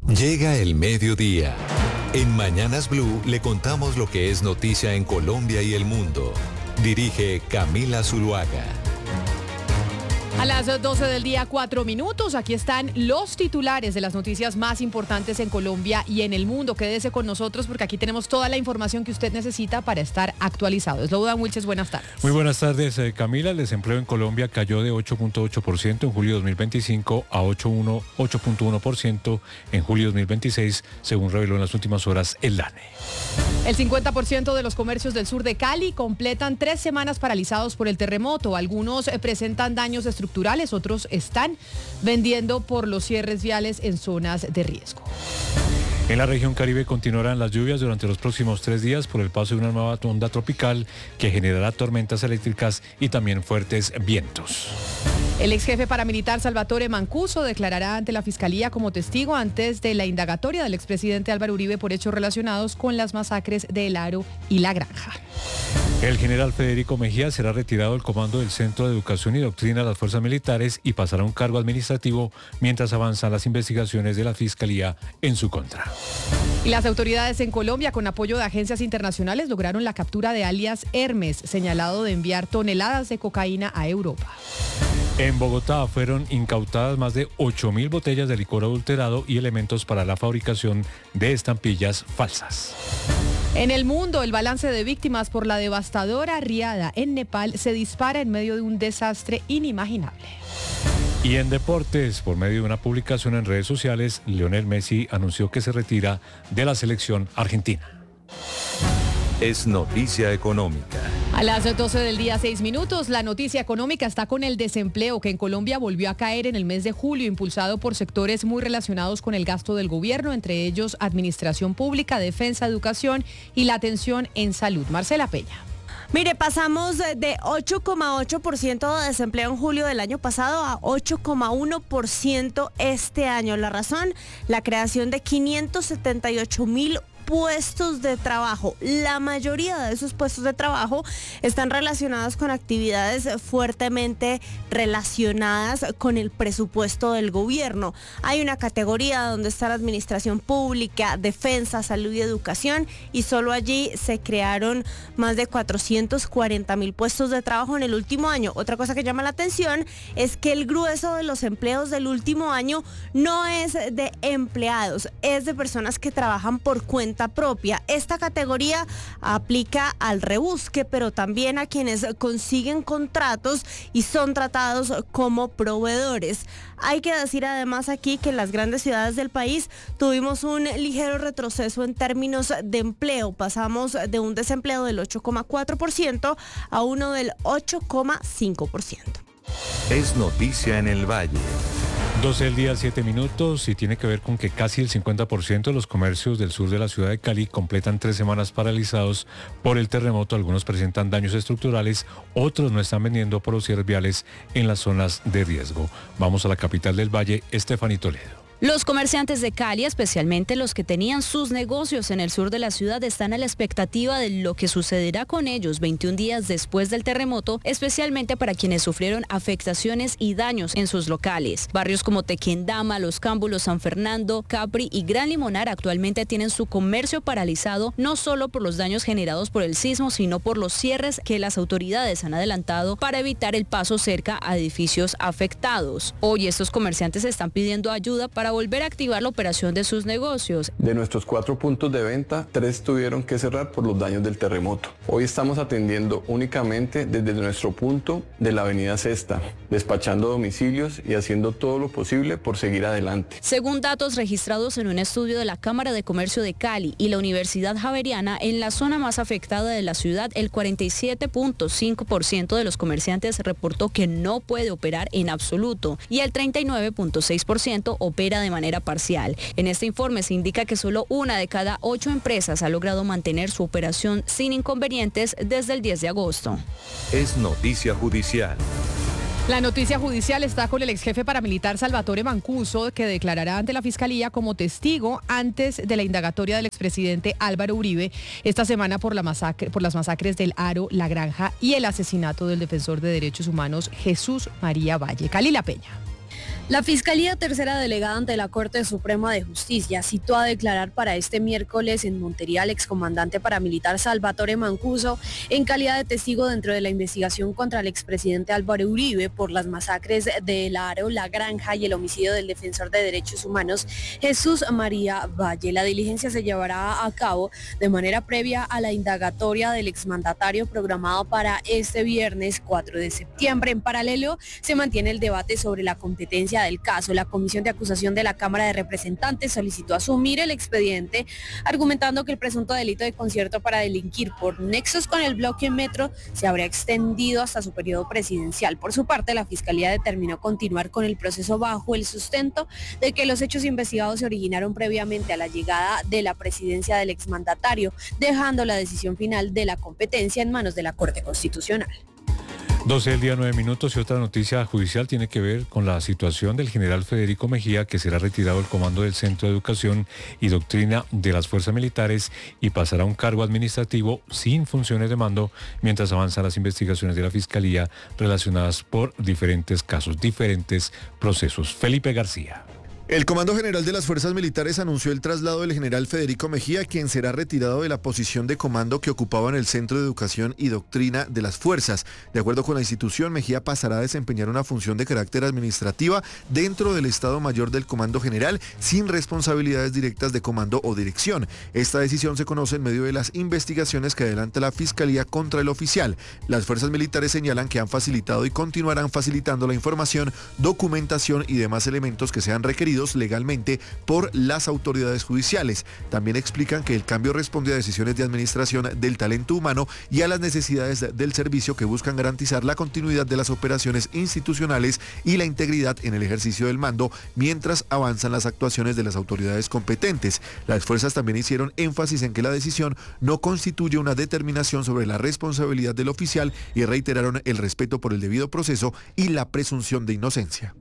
Llega el mediodía. En Mañanas Blue le contamos lo que es noticia en Colombia y el mundo. Dirige Camila Zuluaga. A las 12 del día, 4 minutos. Aquí están los titulares de las noticias más importantes en Colombia y en el mundo. Quédese con nosotros porque aquí tenemos toda la información que usted necesita para estar actualizado. Slobodan Wilches, buenas tardes. Muy buenas tardes, Camila. El desempleo en Colombia cayó de 8.8% en julio de 2025 a 8.1% en julio de 2026, según reveló en las últimas horas el DANE. El 50% de los comercios del sur de Cali completan 3 semanas paralizados por el terremoto. Algunos presentan daños estructurales, otros están vendiendo por los cierres viales en zonas de riesgo. En la región Caribe continuarán las lluvias durante los próximos 3 días por el paso de una nueva onda tropical que generará tormentas eléctricas y también fuertes vientos. El ex jefe paramilitar Salvatore Mancuso declarará ante la Fiscalía como testigo antes de la indagatoria del expresidente Álvaro Uribe por hechos relacionados con las masacres de El Aro y La Granja. El general Federico Mejía será retirado del comando del Centro de Educación y Doctrina de las Fuerzas Militares y pasará a un cargo administrativo mientras avanzan las investigaciones de la Fiscalía en su contra. Y las autoridades en Colombia, con apoyo de agencias internacionales, lograron la captura de alias Hermes, señalado de enviar toneladas de cocaína a Europa. En Bogotá fueron incautadas más de 8.000 botellas de licor adulterado y elementos para la fabricación de estampillas falsas. En el mundo, el balance de víctimas por la devastadora riada en Nepal se dispara en medio de un desastre inimaginable. Y en deportes, por medio de una publicación en redes sociales, Lionel Messi anunció que se retira de la selección argentina. Es noticia económica. A las 12 del día, 6 minutos, la noticia económica está con el desempleo que en Colombia volvió a caer en el mes de julio, impulsado por sectores muy relacionados con el gasto del gobierno, entre ellos administración pública, defensa, educación y la atención en salud. Marcela Peña. Mire, pasamos de 8,8% de desempleo en julio del año pasado a 8,1% este año. La razón, la creación de 578.000 puestos de trabajo. La mayoría de esos puestos de trabajo están relacionados con actividades fuertemente relacionadas con el presupuesto del gobierno. Hay una categoría donde está la administración pública, defensa, salud y educación, y solo allí se crearon más de 440.000 puestos de trabajo en el último año. Otra cosa que llama la atención es que el grueso de los empleos del último año no es de empleados, es de personas que trabajan por cuenta propia. Esta categoría aplica al rebusque, pero también a quienes consiguen contratos y son tratados como proveedores. Hay que decir además aquí que en las grandes ciudades del país tuvimos un ligero retroceso en términos de empleo. Pasamos de un desempleo del 8,4% a uno del 8,5%. Es noticia en el Valle. 12 del día, 7 minutos, y tiene que ver con que casi el 50% de los comercios del sur de la ciudad de Cali completan 3 semanas paralizados por el terremoto. Algunos presentan daños estructurales, otros no están vendiendo por los cierres viales en las zonas de riesgo. Vamos a la capital del Valle, Estefanía Toledo. Los comerciantes de Cali, especialmente los que tenían sus negocios en el sur de la ciudad, están a la expectativa de lo que sucederá con ellos 21 días después del terremoto, especialmente para quienes sufrieron afectaciones y daños en sus locales. Barrios como Tequendama, Los Cámbulos, San Fernando, Capri y Gran Limonar actualmente tienen su comercio paralizado, no solo por los daños generados por el sismo, sino por los cierres que las autoridades han adelantado para evitar el paso cerca a edificios afectados. Hoy estos comerciantes están pidiendo ayuda para volver a activar la operación de sus negocios. De nuestros 4 puntos de venta, 3 tuvieron que cerrar por los daños del terremoto. Hoy estamos atendiendo únicamente desde nuestro punto de la avenida Sexta, despachando domicilios y haciendo todo lo posible por seguir adelante. Según datos registrados en un estudio de la Cámara de Comercio de Cali y la Universidad Javeriana, en la zona más afectada de la ciudad, el 47.5% de los comerciantes reportó que no puede operar en absoluto y el 39.6% opera de manera parcial. En este informe se indica que solo 1 de cada 8 empresas ha logrado mantener su operación sin inconvenientes desde el 10 de agosto. Es noticia judicial. La noticia judicial está con el ex jefe paramilitar Salvatore Mancuso, que declarará ante la Fiscalía como testigo antes de la indagatoria del expresidente Álvaro Uribe esta semana por las masacres del Aro, La Granja y el asesinato del defensor de derechos humanos Jesús María Valle. Cali La Peña. La Fiscalía Tercera Delegada ante la Corte Suprema de Justicia citó a declarar para este miércoles en Montería al excomandante paramilitar Salvatore Mancuso en calidad de testigo dentro de la investigación contra el expresidente Álvaro Uribe por las masacres de El Aro, La Granja y el homicidio del defensor de derechos humanos Jesús María Valle. La diligencia se llevará a cabo de manera previa a la indagatoria del exmandatario programado para este viernes 4 de septiembre. En paralelo, se mantiene el debate sobre la competencia del caso. La Comisión de Acusación de la Cámara de Representantes solicitó asumir el expediente, argumentando que el presunto delito de concierto para delinquir por nexos con el bloque Metro se habría extendido hasta su periodo presidencial. Por su parte, la Fiscalía determinó continuar con el proceso bajo el sustento de que los hechos investigados se originaron previamente a la llegada de la presidencia del exmandatario, dejando la decisión final de la competencia en manos de la Corte Constitucional. 12 del día, 9 minutos, y otra noticia judicial tiene que ver con la situación del general Federico Mejía, que será retirado del comando del Centro de Educación y Doctrina de las Fuerzas Militares y pasará a un cargo administrativo sin funciones de mando mientras avanzan las investigaciones de la Fiscalía relacionadas por diferentes casos, diferentes procesos. Felipe García. El Comando General de las Fuerzas Militares anunció el traslado del general Federico Mejía, quien será retirado de la posición de comando que ocupaba en el Centro de Educación y Doctrina de las Fuerzas. De acuerdo con la institución, Mejía pasará a desempeñar una función de carácter administrativa dentro del Estado Mayor del Comando General, sin responsabilidades directas de comando o dirección. Esta decisión se conoce en medio de las investigaciones que adelanta la Fiscalía contra el oficial. Las Fuerzas Militares señalan que han facilitado y continuarán facilitando la información, documentación y demás elementos que sean requeridos legalmente por las autoridades judiciales. También explican que el cambio responde a decisiones de administración del talento humano y a las necesidades del servicio que buscan garantizar la continuidad de las operaciones institucionales y la integridad en el ejercicio del mando mientras avanzan las actuaciones de las autoridades competentes. Las fuerzas también hicieron énfasis en que la decisión no constituye una determinación sobre la responsabilidad del oficial y reiteraron el respeto por el debido proceso y la presunción de inocencia.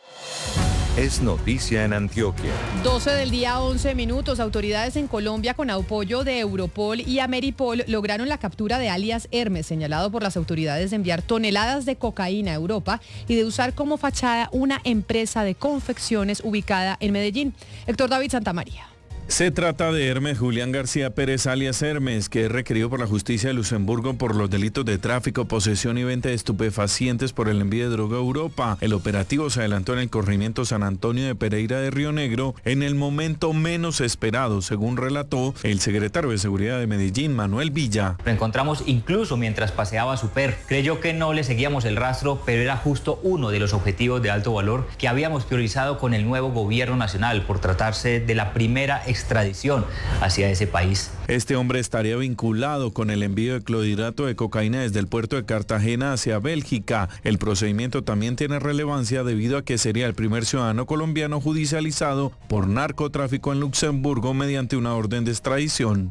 Es noticia en Antioquia. 12 del día, 11 minutos. Autoridades en Colombia, con apoyo de Europol y Ameripol, lograron la captura de alias Hermes, señalado por las autoridades de enviar toneladas de cocaína a Europa y de usar como fachada una empresa de confecciones ubicada en Medellín. Héctor David Santamaría. Se trata de Hermes Julián García Pérez, alias Hermes, que es requerido por la justicia de Luxemburgo por los delitos de tráfico, posesión y venta de estupefacientes por el envío de droga a Europa. El operativo se adelantó en el corregimiento San Antonio de Pereira de Río Negro en el momento menos esperado, según relató el secretario de Seguridad de Medellín, Manuel Villa. Lo encontramos incluso mientras paseaba su perro. Creyó que no le seguíamos el rastro, pero era justo uno de los objetivos de alto valor que habíamos priorizado con el nuevo gobierno nacional por tratarse de la primera extradición hacia ese país. Este hombre estaría vinculado con el envío de clorhidrato de cocaína desde el puerto de Cartagena hacia Bélgica. El procedimiento también tiene relevancia debido a que sería el primer ciudadano colombiano judicializado por narcotráfico en Luxemburgo mediante una orden de extradición.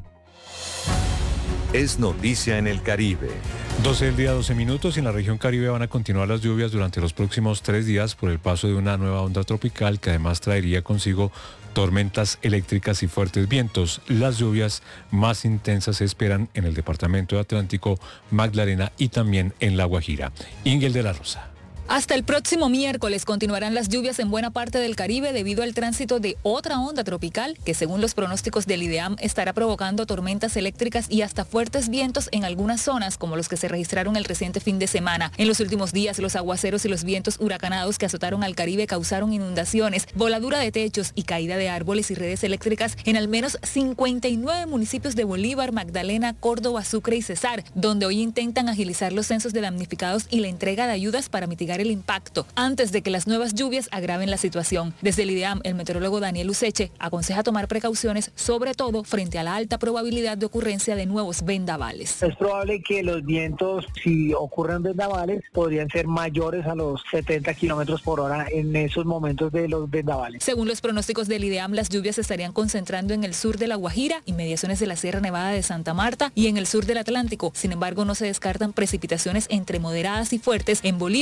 Es noticia en el Caribe. 12 del día, 12 minutos. En la región Caribe van a continuar las lluvias durante los próximos 3 días por el paso de una nueva onda tropical que además traería consigo tormentas eléctricas y fuertes vientos. Las lluvias más intensas se esperan en el departamento de Atlántico, Magdalena y también en La Guajira. Ingel de la Rosa. Hasta el próximo miércoles continuarán las lluvias en buena parte del Caribe debido al tránsito de otra onda tropical que, según los pronósticos del IDEAM, estará provocando tormentas eléctricas y hasta fuertes vientos en algunas zonas, como los que se registraron el reciente fin de semana. En los últimos días, los aguaceros y los vientos huracanados que azotaron al Caribe causaron inundaciones, voladura de techos y caída de árboles y redes eléctricas en al menos 59 municipios de Bolívar, Magdalena, Córdoba, Sucre y Cesar, donde hoy intentan agilizar los censos de damnificados y la entrega de ayudas para mitigar el impacto antes de que las nuevas lluvias agraven la situación. Desde el IDEAM, el meteorólogo Daniel Useche aconseja tomar precauciones, sobre todo frente a la alta probabilidad de ocurrencia de nuevos vendavales. Es probable que los vientos, si ocurren vendavales, podrían ser mayores a los 70 kilómetros por hora en esos momentos de los vendavales. Según los pronósticos del IDEAM, las lluvias se estarían concentrando en el sur de La Guajira, inmediaciones de la Sierra Nevada de Santa Marta y en el sur del Atlántico. Sin embargo, no se descartan precipitaciones entre moderadas y fuertes en Bolívar, Sucre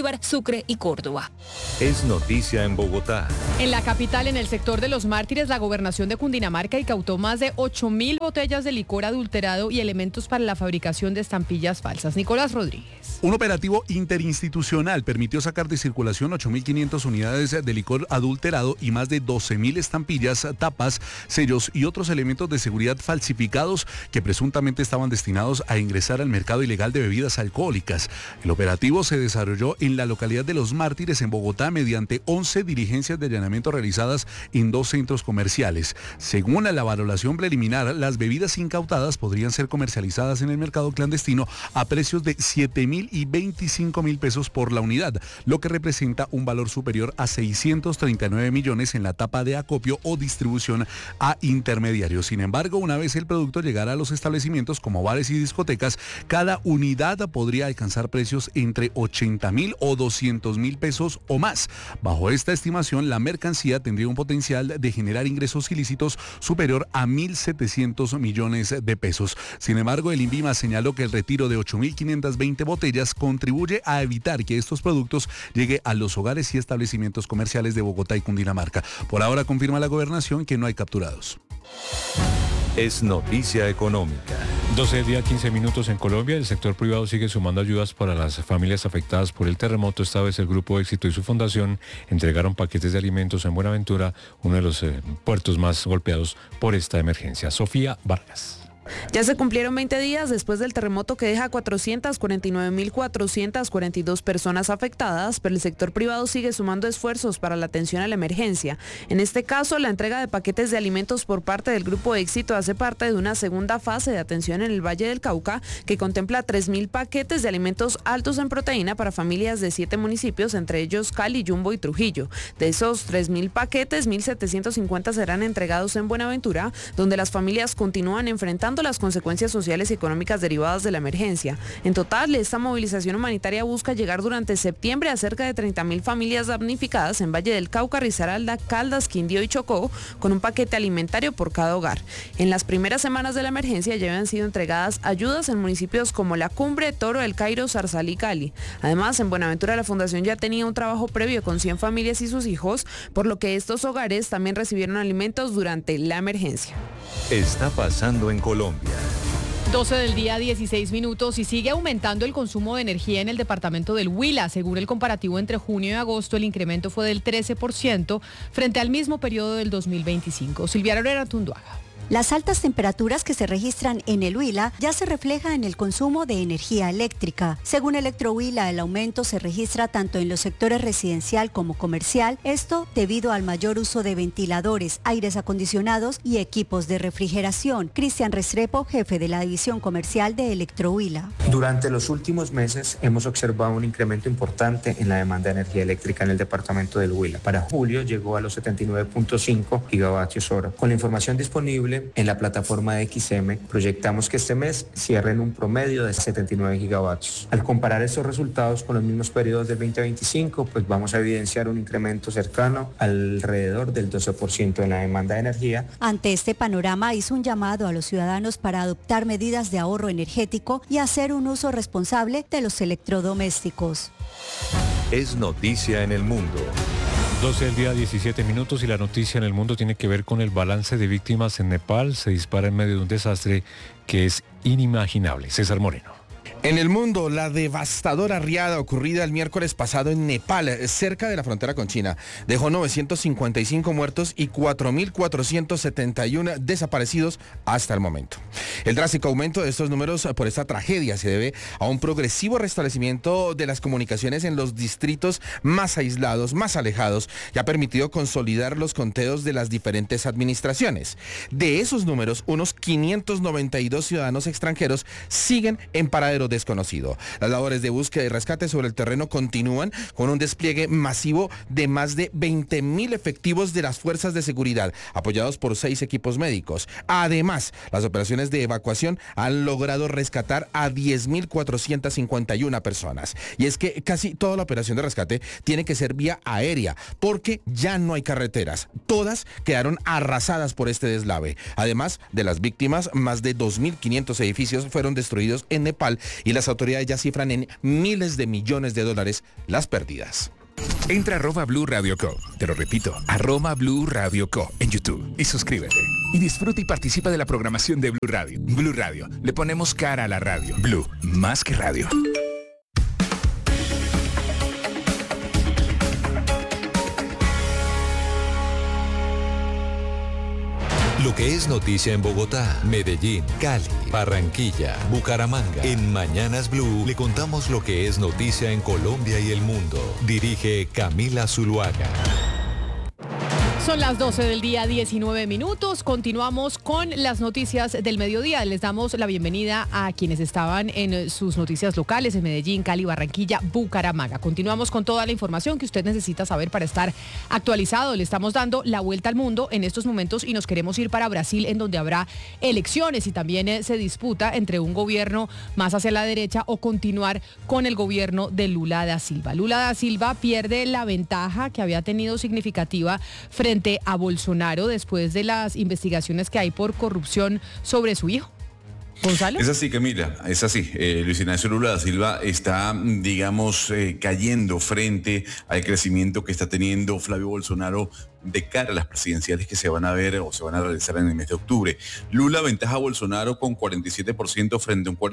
Sucre y Córdoba. Es noticia en Bogotá. En la capital, en el sector de Los Mártires, la gobernación de Cundinamarca incautó más de 8.000 botellas de licor adulterado y elementos para la fabricación de estampillas falsas. Nicolás Rodríguez. Un operativo interinstitucional permitió sacar de circulación 8.500 unidades de licor adulterado y más de 12.000 estampillas, tapas, sellos y otros elementos de seguridad falsificados que presuntamente estaban destinados a ingresar al mercado ilegal de bebidas alcohólicas. El operativo se desarrolló en la localidad de Los Mártires, en Bogotá, mediante 11 diligencias de allanamiento realizadas en 2 centros comerciales. Según la valoración preliminar, las bebidas incautadas podrían ser comercializadas en el mercado clandestino a precios de 7.000 y 25.000 pesos por la unidad, lo que representa un valor superior a 639 millones en la etapa de acopio o distribución a intermediarios. Sin embargo, una vez el producto llegara a los establecimientos como bares y discotecas, cada unidad podría alcanzar precios entre 80.000 o 200.000 pesos o más. Bajo esta estimación, la mercancía tendría un potencial de generar ingresos ilícitos superior a 1.700 millones de pesos. Sin embargo, el INVIMA señaló que el retiro de 8.520 botellas contribuye a evitar que estos productos lleguen a los hogares y establecimientos comerciales de Bogotá y Cundinamarca. Por ahora confirma la gobernación que no hay capturados. Es noticia económica. 12 del día, 15 minutos en Colombia. El sector privado sigue sumando ayudas para las familias afectadas por el terremoto. Esta vez el Grupo Éxito y su fundación entregaron paquetes de alimentos en Buenaventura, uno de los puertos más golpeados por esta emergencia. Sofía Vargas. Ya se cumplieron 20 días después del terremoto que deja 449.442 personas afectadas, pero el sector privado sigue sumando esfuerzos para la atención a la emergencia. En este caso, la entrega de paquetes de alimentos por parte del Grupo Éxito hace parte de una segunda fase de atención en el Valle del Cauca que contempla 3.000 paquetes de alimentos altos en proteína para familias de 7 municipios, entre ellos Cali, Yumbo y Trujillo. De esos 3.000 paquetes, 1.750 serán entregados en Buenaventura, donde las familias continúan enfrentando las consecuencias sociales y económicas derivadas de la emergencia. En total, esta movilización humanitaria busca llegar durante septiembre a cerca de 30.000 familias damnificadas en Valle del Cauca, Risaralda, Caldas, Quindío y Chocó, con un paquete alimentario por cada hogar. En las primeras semanas de la emergencia ya habían sido entregadas ayudas en municipios como La Cumbre, Toro, El Cairo, Zarzal y Cali. Además, en Buenaventura la fundación ya tenía un trabajo previo con 100 familias y sus hijos, por lo que estos hogares también recibieron alimentos durante la emergencia. Está pasando en Colombia. 12 del día, 16 minutos, y sigue aumentando el consumo de energía en el departamento del Huila. Según el comparativo entre junio y agosto, el incremento fue del 13% frente al mismo periodo del 2025. Silvia Herrera Tunduaga. Las altas temperaturas que se registran en el Huila ya se reflejan en el consumo de energía eléctrica. Según Electrohuila, el aumento se registra tanto en los sectores residencial como comercial, esto debido al mayor uso de ventiladores, aires acondicionados y equipos de refrigeración. Cristian Restrepo, jefe de la división comercial de Electrohuila. Durante los últimos meses hemos observado un incremento importante en la demanda de energía eléctrica en el departamento del Huila. Para julio llegó a los 79.5 gigavatios hora. Con la información disponible en la plataforma de XM, proyectamos que este mes cierre en un promedio de 79 gigavatios. Al comparar estos resultados con los mismos periodos del 2025, pues vamos a evidenciar un incremento cercano alrededor del 12% en la demanda de energía. Ante este panorama, hizo un llamado a los ciudadanos para adoptar medidas de ahorro energético y hacer un uso responsable de los electrodomésticos. Es noticia en el mundo. 12 del día, 17 minutos, y la noticia en el mundo tiene que ver con el balance de víctimas en Nepal. Se dispara en medio de un desastre que es inimaginable. César Moreno. En el mundo, la devastadora riada ocurrida el miércoles pasado en Nepal, cerca de la frontera con China, dejó 955 muertos y 4.471 desaparecidos hasta el momento. El drástico aumento de estos números por esta tragedia se debe a un progresivo restablecimiento de las comunicaciones en los distritos más aislados, más alejados, y ha permitido consolidar los conteos de las diferentes administraciones. De esos números, unos 592 ciudadanos extranjeros siguen en paradero desconocido. Las labores de búsqueda y rescate sobre el terreno continúan con un despliegue masivo de más de 20.000 efectivos de las fuerzas de seguridad, apoyados por 6 equipos médicos. Además, las operaciones de evacuación han logrado rescatar a 10.451 personas. Y es que casi toda la operación de rescate tiene que ser vía aérea, porque ya no hay carreteras. Todas quedaron arrasadas por este deslave. Además de las víctimas, más de 2.500 edificios fueron destruidos en Nepal y las autoridades ya cifran en miles de millones de dólares las pérdidas. Entra a @Blue Radio Co. Te lo repito, @Blue Radio Co. en YouTube y suscríbete. Y disfruta y participa de la programación de Blue Radio. Blue Radio, le ponemos cara a la radio. Blue, más que radio. Lo que es noticia en Bogotá, Medellín, Cali, Barranquilla, Bucaramanga. En Mañanas Blue le contamos lo que es noticia en Colombia y el mundo. Dirige Camila Zuluaga. Son las 12 del día, 19 minutos. Continuamos con las noticias del mediodía. Les damos la bienvenida a quienes estaban en sus noticias locales en Medellín, Cali, Barranquilla, Bucaramanga. Continuamos con toda la información que usted necesita saber para estar actualizado. Le estamos dando la vuelta al mundo en estos momentos y nos queremos ir para Brasil, en donde habrá elecciones y también se disputa entre un gobierno más hacia la derecha o continuar con el gobierno de Lula da Silva. Lula da Silva pierde la ventaja que había tenido significativa frente a Bolsonaro después de las investigaciones que hay por corrupción sobre su hijo. ¿Gonzalo? Es así, Camila, es así. Luis Ignacio Lula da Silva está, digamos, cayendo frente al crecimiento que está teniendo Flavio Bolsonaro de cara a las presidenciales que se van a ver o se van a realizar en el mes de octubre. Lula aventaja a Bolsonaro con 47% frente a un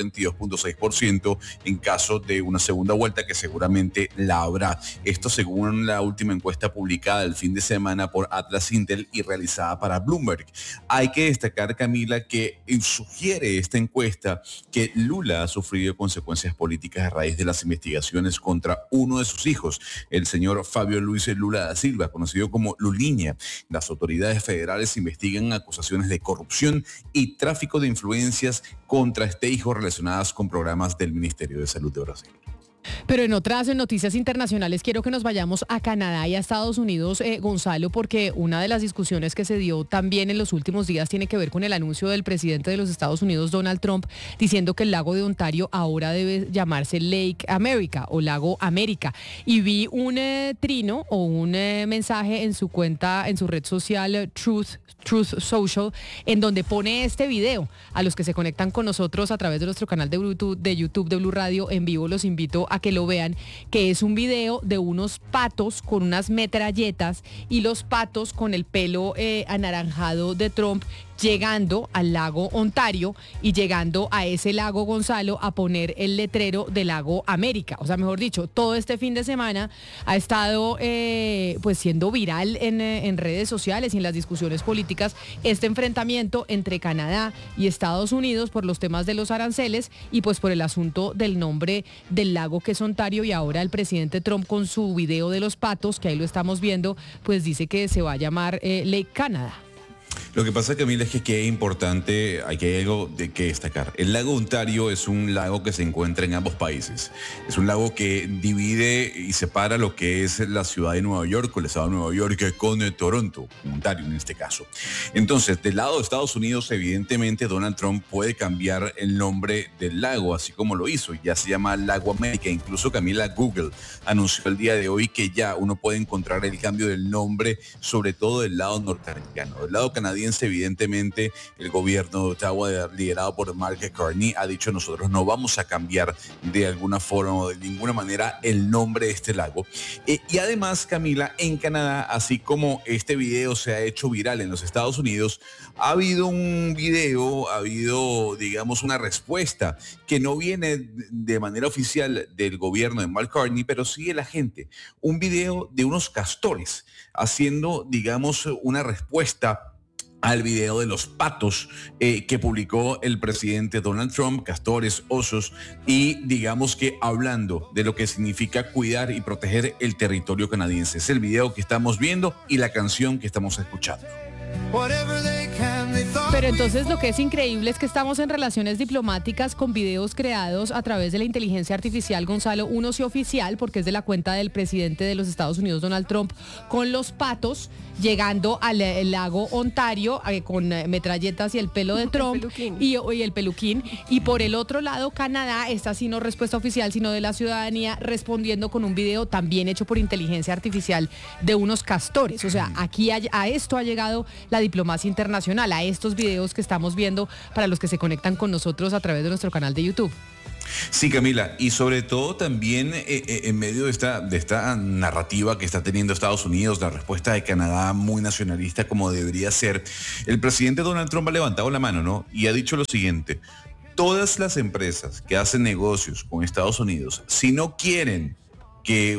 42.6% en caso de una segunda vuelta que seguramente la habrá. Esto según la última encuesta publicada el fin de semana por Atlas Intel y realizada para Bloomberg. Hay que destacar, Camila, que sugiere esta encuesta que Lula ha sufrido consecuencias políticas a raíz de las investigaciones contra uno de sus hijos, el señor Fabio Luis Lula da Silva, conocido como Lulinha. Las autoridades federales investigan acusaciones de corrupción y tráfico de influencias contra este hijo relacionadas con programas del Ministerio de Salud de Brasil. Pero en otras noticias internacionales quiero que nos vayamos a Canadá y a Estados Unidos, Gonzalo, porque una de las discusiones que se dio también en los últimos días tiene que ver con el anuncio del presidente de los Estados Unidos, Donald Trump, diciendo que el lago de Ontario ahora debe llamarse Lake America o Lago América. Y vi un trino o un mensaje en su cuenta, en su red social Truth Social, en donde pone este video. A los que se conectan con nosotros a través de nuestro canal de YouTube de Blue Radio en vivo, los invito a que lo vean, que es un video de unos patos con unas metralletas y los patos con el pelo anaranjado de Trump llegando al lago Ontario y llegando a ese lago, Gonzalo, a poner el letrero del Lago América. O sea, mejor dicho, todo este fin de semana ha estado pues siendo viral en redes sociales y en las discusiones políticas este enfrentamiento entre Canadá y Estados Unidos por los temas de los aranceles y pues por el asunto del nombre del lago que es Ontario. Y ahora el presidente Trump con su video de los patos, que ahí lo estamos viendo, pues dice que se va a llamar Lake Canada. Lo que pasa, Camila, es que es importante, hay algo de que destacar. El lago Ontario es un lago que se encuentra en ambos países. Es un lago que divide y separa lo que es la ciudad de Nueva York, o el estado de Nueva York, con Toronto, Ontario en este caso. Entonces, del lado de Estados Unidos, evidentemente, Donald Trump puede cambiar el nombre del lago, así como lo hizo. Ya se llama Lago América. Incluso, Camila, Google anunció el día de hoy que ya uno puede encontrar el cambio del nombre, sobre todo del lado norteamericano. Del lado canadiense, evidentemente, el gobierno de Ottawa, liderado por Mark Carney, ha dicho: nosotros no vamos a cambiar de alguna forma o de ninguna manera el nombre de este lago. Y además, Camila, en Canadá, así como este video se ha hecho viral en los Estados Unidos, ha habido un video, ha habido, digamos, una respuesta que no viene de manera oficial del gobierno de Mark Carney, pero sí de la gente. Un video de unos castores haciendo, digamos, una respuesta al video de los patos que publicó el presidente Donald Trump, castores, osos, y digamos que hablando de lo que significa cuidar y proteger el territorio canadiense. Es el video que estamos viendo y la canción que estamos escuchando. Pero entonces lo que es increíble es que estamos en relaciones diplomáticas con videos creados a través de la inteligencia artificial, Gonzalo. Uno sí oficial, porque es de la cuenta del presidente de los Estados Unidos, Donald Trump, con los patos llegando al lago Ontario con metralletas y el pelo de Trump y el peluquín. Y por el otro lado, Canadá, esta sí no respuesta oficial, sino de la ciudadanía, respondiendo con un video también hecho por inteligencia artificial de unos castores. O sea, aquí a esto ha llegado la diplomacia internacional, a estos videos que estamos viendo para los que se conectan con nosotros a través de nuestro canal de YouTube. Sí, Camila, y sobre todo también en medio de esta narrativa que está teniendo Estados Unidos, la respuesta de Canadá muy nacionalista como debería ser, el presidente Donald Trump ha levantado la mano, ¿no? Y ha dicho lo siguiente: todas las empresas que hacen negocios con Estados Unidos, si no quieren que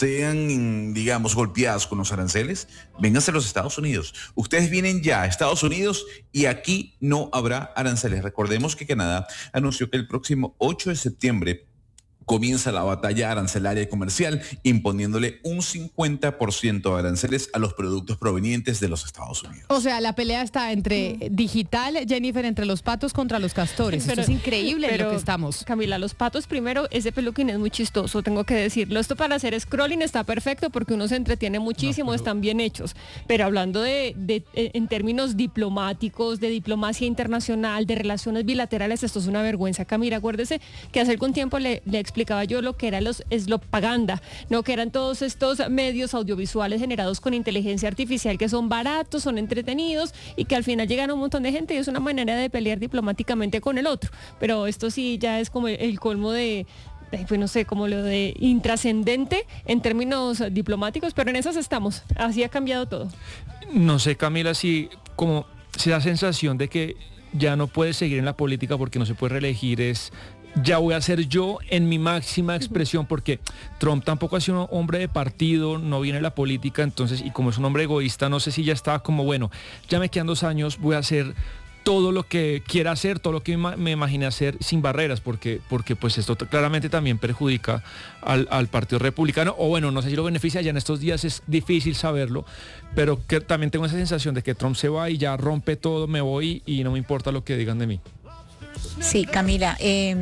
sean, digamos, golpeadas con los aranceles, vénganse a los Estados Unidos. Ustedes vienen ya a Estados Unidos y aquí no habrá aranceles. Recordemos que Canadá anunció que el próximo 8 de septiembre comienza la batalla arancelaria y comercial, imponiéndole un 50% de aranceles a los productos provenientes de los Estados Unidos. O sea, la pelea está entre digital, Jennifer, entre los patos contra los castores. Esto es increíble en lo que estamos. Camila, los patos, primero, ese peluquín es muy chistoso, tengo que decirlo. Esto para hacer scrolling está perfecto porque uno se entretiene muchísimo, están bien hechos. Pero hablando en términos diplomáticos, de diplomacia internacional, de relaciones bilaterales, esto es una vergüenza. Camila, acuérdese que hace algún tiempo le explicaba yo lo que era los propaganda, ¿no? Que eran todos estos medios audiovisuales generados con inteligencia artificial que son baratos, son entretenidos y que al final llegan a un montón de gente y es una manera de pelear diplomáticamente con el otro. Pero esto sí ya es como el colmo pues no sé, como lo de intrascendente en términos diplomáticos, pero en esas estamos. Así ha cambiado todo. No sé, Camila, si como se da sensación de que ya no puede seguir en la política porque no se puede reelegir, ya voy a ser yo en mi máxima expresión, porque Trump tampoco ha sido un hombre de partido, no viene de la política, entonces, y como es un hombre egoísta, no sé si ya estaba como, bueno, ya me quedan 2 años, voy a hacer todo lo que quiera hacer, todo lo que me imaginé hacer sin barreras, porque pues esto claramente también perjudica al Partido Republicano, o bueno, no sé si lo beneficia, ya en estos días es difícil saberlo, pero que también tengo esa sensación de que Trump se va y ya rompe todo, me voy y no me importa lo que digan de mí. Sí, Camila,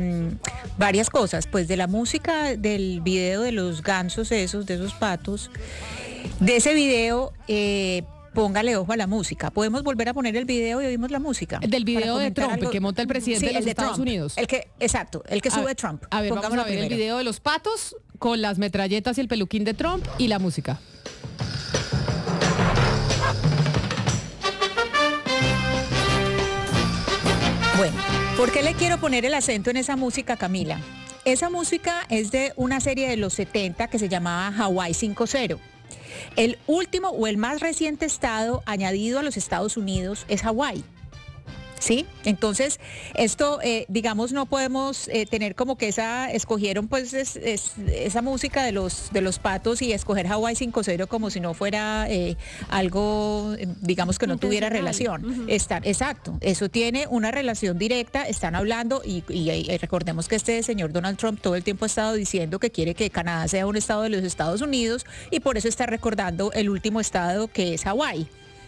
varias cosas, pues de la música, del video de los gansos de esos patos, de ese video, póngale ojo a la música. Podemos volver a poner el video y oímos la música. Del video de Trump, el que monta el presidente de los Estados Trump, Unidos. El que sube Trump. A ver, vamos a ver el video de los patos con las metralletas y el peluquín de Trump y la música. Bueno, ¿por qué le quiero poner el acento en esa música, Camila? Esa música es de una serie de los 70 que se llamaba Hawaii 5-0. El último o el más reciente estado añadido a los Estados Unidos es Hawái. ¿Sí? Entonces, esto, digamos, no podemos tener como que escogieron pues esa música de los patos y escoger Hawaii 5-0 como si no fuera algo, digamos, que no tuviera relación. Exacto, eso tiene una relación directa, están hablando y recordemos que este señor Donald Trump todo el tiempo ha estado diciendo que quiere que Canadá sea un estado de los Estados Unidos y por eso está recordando el último estado que es Hawái.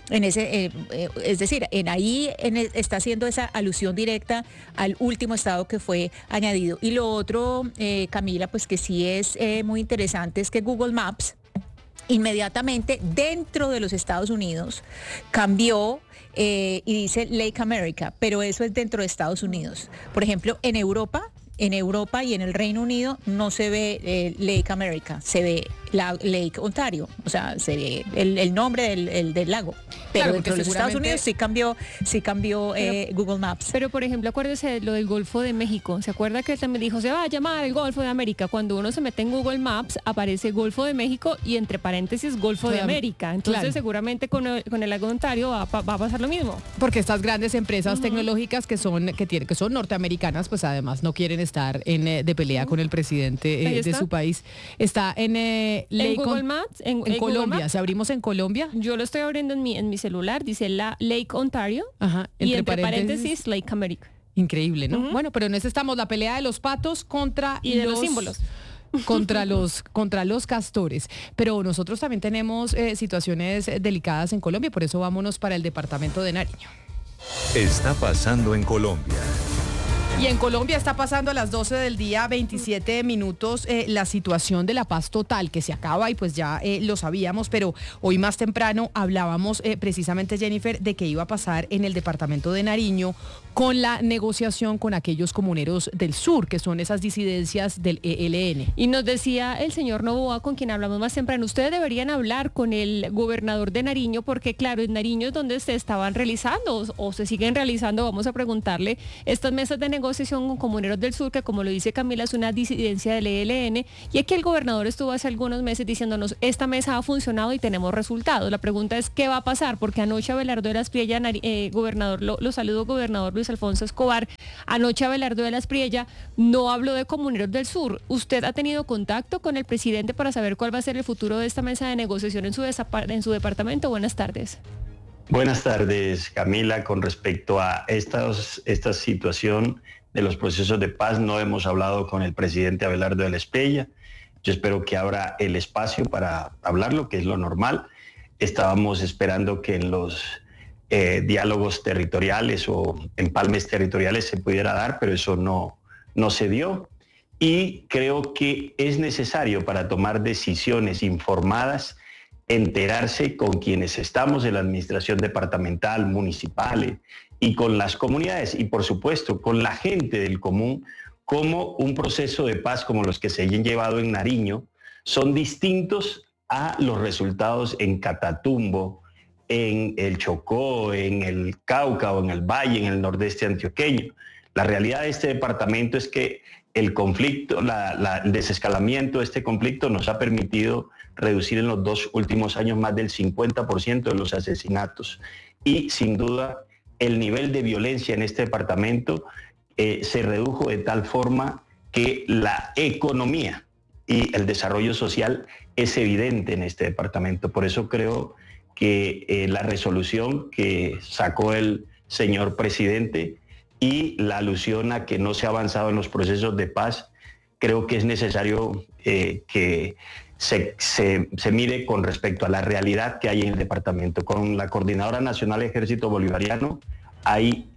Es decir, está haciendo esa alusión directa al último estado que fue añadido. Y lo otro, Camila, pues que sí es muy interesante, es que Google Maps inmediatamente dentro de los Estados Unidos cambió y dice Lake America, pero eso es dentro de Estados Unidos. Por ejemplo, en Europa y en el Reino Unido no se ve Lake America, se ve Lake Ontario, o sea, se ve el nombre del lago. Pero claro, dentro de los Estados Unidos sí cambió Google Maps. Pero por ejemplo, acuérdese lo del Golfo de México. ¿Se acuerda que él también dijo, se va a llamar el Golfo de América? Cuando uno se mete en Google Maps, aparece Golfo de México y entre paréntesis Golfo de América. Entonces claro, seguramente con el lago de Ontario va a pasar lo mismo. Porque estas grandes empresas tecnológicas que son norteamericanas, pues además no quieren estar de pelea con el presidente de su país. Está en Google Maps, en Colombia. Google Maps. ¿Se abrimos en Colombia? Yo lo estoy abriendo en mi celular, dice Lake Ontario. Ajá, y entre paréntesis Lake America. Increíble, ¿no? Bueno, pero en ese estamos, la pelea de los patos contra los símbolos. Contra los castores. Pero nosotros también tenemos situaciones delicadas en Colombia, por eso vámonos para el departamento de Nariño. Está pasando en Colombia. Y en Colombia está pasando a las 12 del día, 27 minutos, la situación de la paz total que se acaba y pues ya lo sabíamos, pero hoy más temprano hablábamos precisamente, Jennifer, de qué iba a pasar en el departamento de Nariño con la negociación con aquellos comuneros del sur, que son esas disidencias del ELN. Y nos decía el señor Novoa, con quien hablamos más temprano, ustedes deberían hablar con el gobernador de Nariño, porque claro, en Nariño es donde se estaban realizando o se siguen realizando, vamos a preguntarle, estas mesas de negociación negociación con Comuneros del Sur, que como lo dice Camila, es una disidencia del ELN, y aquí el gobernador estuvo hace algunos meses diciéndonos, esta mesa ha funcionado y tenemos resultados. La pregunta es, ¿qué va a pasar? Porque anoche Abelardo de la Espriella, gobernador, lo saludo, gobernador Luis Alfonso Escobar, anoche Abelardo de la Espriella no habló de Comuneros del Sur. ¿Usted ha tenido contacto con el presidente para saber cuál va a ser el futuro de esta mesa de negociación en su departamento? Buenas tardes. Buenas tardes, Camila. Con respecto a esta situación de los procesos de paz, no hemos hablado con el presidente Abelardo de la Espriella. Yo espero que abra el espacio para hablarlo, que es lo normal. Estábamos esperando que en los diálogos territoriales o empalmes territoriales se pudiera dar, pero eso no se dio. Y creo que es necesario, para tomar decisiones informadas, enterarse con quienes estamos en la administración departamental, municipal y con las comunidades y por supuesto con la gente del común, cómo un proceso de paz como los que se hayan llevado en Nariño son distintos a los resultados en Catatumbo, en el Chocó, en el Cauca o en el Valle, en el nordeste antioqueño. La realidad de este departamento es que el conflicto, el desescalamiento de este conflicto nos ha permitido reducir en los 2 últimos años más del 50% de los asesinatos. Y sin duda el nivel de violencia en este departamento se redujo de tal forma que la economía y el desarrollo social es evidente en este departamento. Por eso creo que la resolución que sacó el señor presidente y la alusión a que no se ha avanzado en los procesos de paz, creo que es necesario que se mire con respecto a la realidad que hay en el departamento. Con la Coordinadora Nacional Ejército Bolivariano hay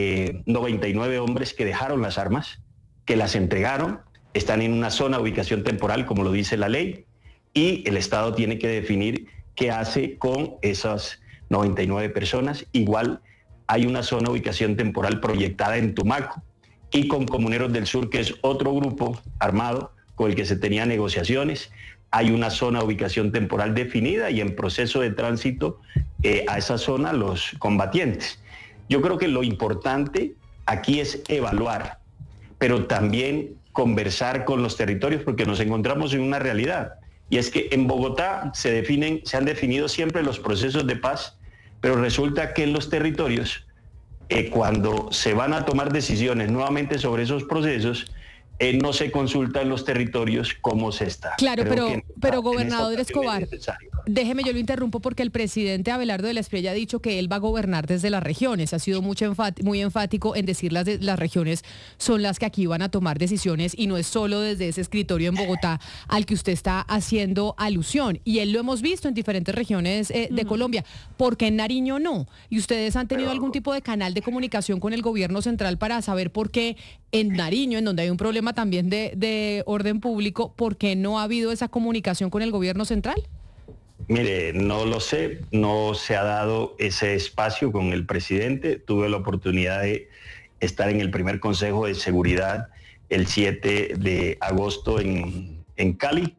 99 hombres que dejaron las armas, que las entregaron, están en una zona de ubicación temporal, como lo dice la ley, y el Estado tiene que definir qué hace con esas 99 personas. Igual hay una zona de ubicación temporal proyectada en Tumaco y con Comuneros del Sur, que es otro grupo armado con el que se tenían negociaciones. Hay una zona de ubicación temporal definida y en proceso de tránsito a esa zona los combatientes. Yo creo que lo importante aquí es evaluar, pero también conversar con los territorios, porque nos encontramos en una realidad, y es que en Bogotá se han definido siempre los procesos de paz, pero resulta que en los territorios, cuando se van a tomar decisiones nuevamente sobre esos procesos, no se consulta en los territorios cómo se está. Claro, pero gobernador Escobar, déjeme, yo lo interrumpo porque el presidente Abelardo de la Espriella ha dicho que él va a gobernar desde las regiones. Ha sido muy enfático en decir las regiones son las que aquí van a tomar decisiones y no es solo desde ese escritorio en Bogotá al que usted está haciendo alusión. Y él lo hemos visto en diferentes regiones de Colombia. ¿Por qué en Nariño no? ¿Y ustedes han tenido algún tipo de canal de comunicación con el gobierno central para saber por qué en Nariño, en donde hay un problema también de orden público, por qué no ha habido esa comunicación con el gobierno central? Mire, no lo sé, no se ha dado ese espacio con el presidente. Tuve la oportunidad de estar en el primer Consejo de Seguridad el 7 de agosto en Cali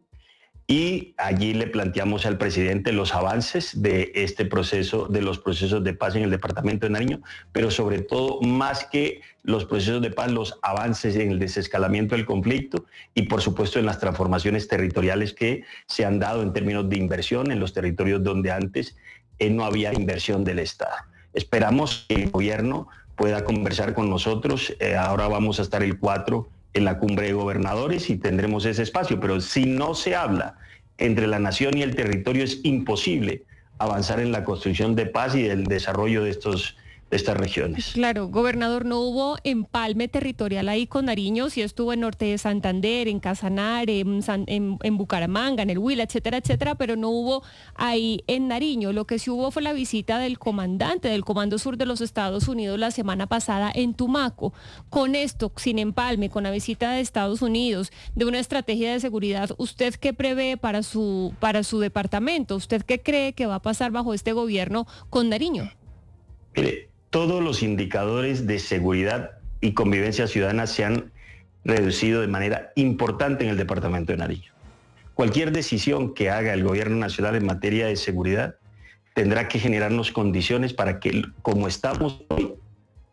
y allí le planteamos al presidente los avances de este proceso, de los procesos de paz en el departamento de Nariño, pero sobre todo, más que los procesos de paz, los avances en el desescalamiento del conflicto y por supuesto en las transformaciones territoriales que se han dado en términos de inversión en los territorios donde antes no había inversión del Estado. Esperamos que el gobierno pueda conversar con nosotros. Ahora vamos a estar el 4 en la cumbre de gobernadores y tendremos ese espacio, pero si no se habla entre la nación y el territorio es imposible avanzar en la construcción de paz y del desarrollo de estas regiones. Claro, gobernador, no hubo empalme territorial ahí con Nariño, sí estuvo en norte de Santander, en Casanare, en Bucaramanga, en el Huila, etcétera, etcétera, pero no hubo ahí en Nariño. Lo que sí hubo fue la visita del comandante del Comando Sur de los Estados Unidos la semana pasada en Tumaco. Con esto, sin empalme, con la visita de Estados Unidos, de una estrategia de seguridad, ¿usted qué prevé para su departamento? ¿Usted qué cree que va a pasar bajo este gobierno con Nariño? Mire, todos los indicadores de seguridad y convivencia ciudadana se han reducido de manera importante en el departamento de Nariño. Cualquier decisión que haga el gobierno nacional en materia de seguridad tendrá que generarnos condiciones para que, como estamos hoy,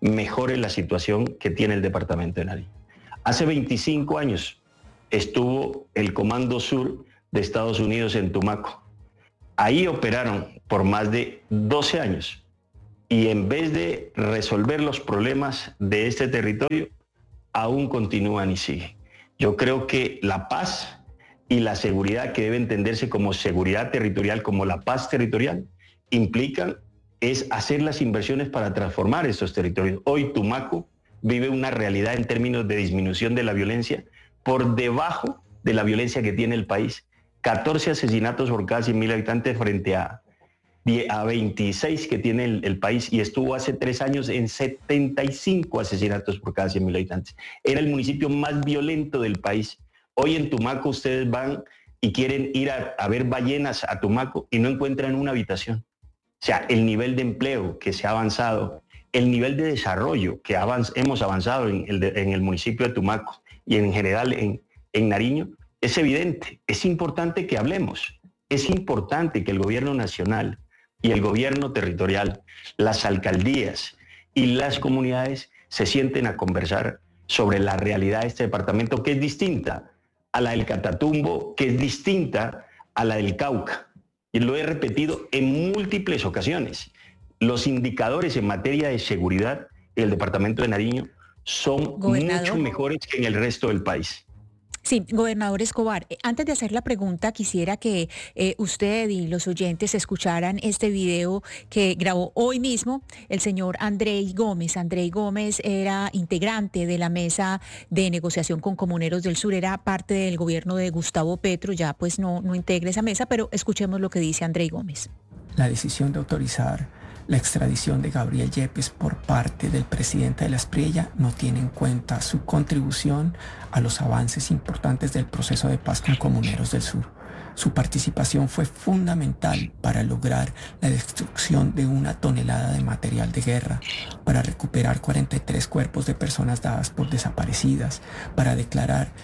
mejore la situación que tiene el departamento de Nariño. Hace 25 años estuvo el Comando Sur de Estados Unidos en Tumaco. Ahí operaron por más de 12 años y en vez de resolver los problemas de este territorio, aún continúan y siguen. Yo creo que la paz y la seguridad, que debe entenderse como seguridad territorial, como la paz territorial, implican es hacer las inversiones para transformar estos territorios. Hoy Tumaco vive una realidad en términos de disminución de la violencia por debajo de la violencia que tiene el país. 14 asesinatos por cada 100.000 habitantes frente a 26 que tiene el país, y estuvo hace 3 años en 75 asesinatos por cada 100.000 habitantes. Era el municipio más violento del país. Hoy en Tumaco ustedes van y quieren ir a ver ballenas a Tumaco y no encuentran una habitación. O sea, el nivel de empleo que se ha avanzado, el nivel de desarrollo que hemos avanzado en el municipio de Tumaco y en general en Nariño, es evidente. Es importante que hablemos. Es importante que el gobierno nacional y el gobierno territorial, las alcaldías y las comunidades se sienten a conversar sobre la realidad de este departamento, que es distinta a la del Catatumbo, que es distinta a la del Cauca. Y lo he repetido en múltiples ocasiones. Los indicadores en materia de seguridad en el departamento de Nariño son mucho mejores que en el resto del país. Sí, gobernador Escobar, antes de hacer la pregunta, quisiera que usted y los oyentes escucharan este video que grabó hoy mismo el señor Andrei Gómez. Andrei Gómez era integrante de la mesa de negociación con Comuneros del Sur, era parte del gobierno de Gustavo Petro, ya pues no integra esa mesa, pero escuchemos lo que dice Andrei Gómez. La decisión de autorizar la extradición de Gabriel Yepes por parte del presidente de la Espriella no tiene en cuenta su contribución a los avances importantes del proceso de paz con Comuneros del Sur. Su participación fue fundamental para lograr la destrucción de 1 tonelada de material de guerra, para recuperar 43 cuerpos de personas dadas por desaparecidas, para declarar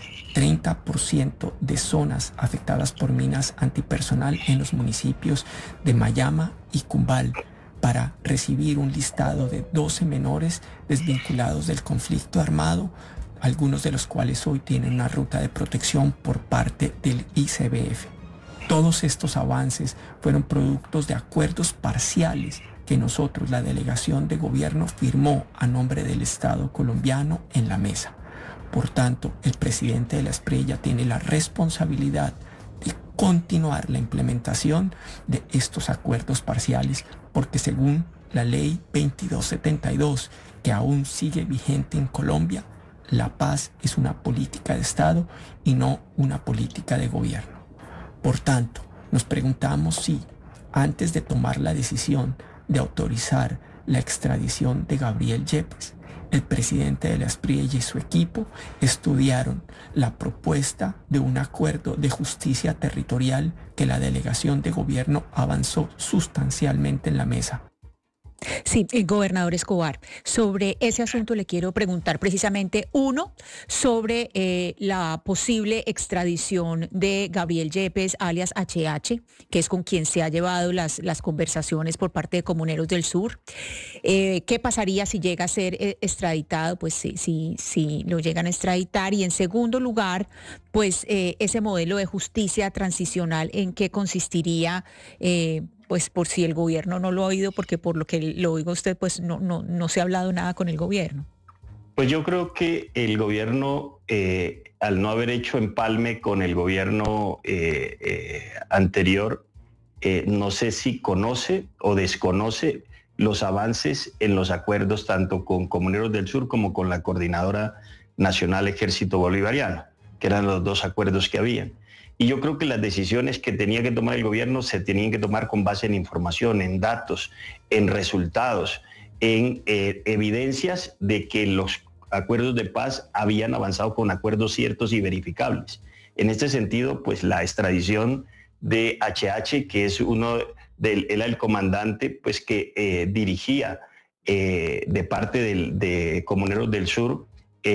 30% de zonas afectadas por minas antipersonal en los municipios de Mayama y Cumbal, para recibir un listado de 12 menores desvinculados del conflicto armado, algunos de los cuales hoy tienen una ruta de protección por parte del ICBF. Todos estos avances fueron productos de acuerdos parciales que nosotros, la delegación de gobierno, firmó a nombre del Estado colombiano en la mesa. Por tanto, el presidente de la Espriella tiene la responsabilidad de continuar la implementación de estos acuerdos parciales, porque según la ley 2272, que aún sigue vigente en Colombia, la paz es una política de Estado y no una política de gobierno. Por tanto, nos preguntamos si, antes de tomar la decisión de autorizar la extradición de Gabriel Yepes, el presidente de la Espriella y su equipo estudiaron la propuesta de un acuerdo de justicia territorial que la delegación de gobierno avanzó sustancialmente en la mesa. Sí, gobernador Escobar, sobre ese asunto le quiero preguntar precisamente, uno, sobre la posible extradición de Gabriel Yepes, alias HH, que es con quien se ha llevado las conversaciones por parte de Comuneros del Sur. ¿Qué pasaría si llega a ser extraditado? Pues si lo llegan a extraditar. Y en segundo lugar, pues ese modelo de justicia transicional, ¿en qué consistiría? Pues por si el gobierno no lo ha oído, porque por lo que lo oiga usted, pues no se ha hablado nada con el gobierno. Pues yo creo que el gobierno, al no haber hecho empalme con el gobierno anterior, no sé si conoce o desconoce los avances en los acuerdos tanto con Comuneros del Sur como con la Coordinadora Nacional Ejército Bolivariano, que eran los 2 acuerdos que habían. Y yo creo que las decisiones que tenía que tomar el gobierno se tenían que tomar con base en información, en datos, en resultados, en evidencias de que los acuerdos de paz habían avanzado con acuerdos ciertos y verificables. En este sentido, pues la extradición de HH, que es era el comandante pues que dirigía de parte de Comuneros del Sur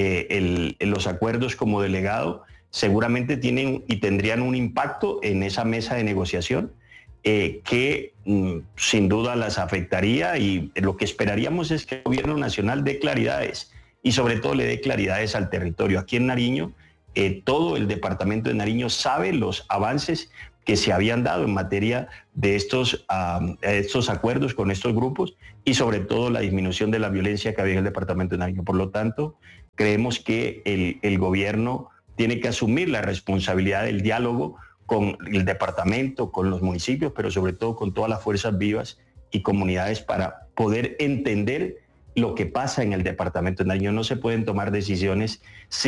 los acuerdos como delegado, seguramente tienen y tendrían un impacto en esa mesa de negociación que sin duda las afectaría, y lo que esperaríamos es que el gobierno nacional dé claridades y sobre todo le dé claridades al territorio. Aquí en Nariño, todo el departamento de Nariño sabe los avances que se habían dado en materia de estos acuerdos con estos grupos y sobre todo la disminución de la violencia que había en el departamento de Nariño. Por lo tanto, creemos que el gobierno tiene que asumir la responsabilidad del diálogo con el departamento, con los municipios, pero sobre todo con todas las fuerzas vivas y comunidades para poder entender lo que pasa en el departamento de Nariño. No se pueden tomar decisiones sin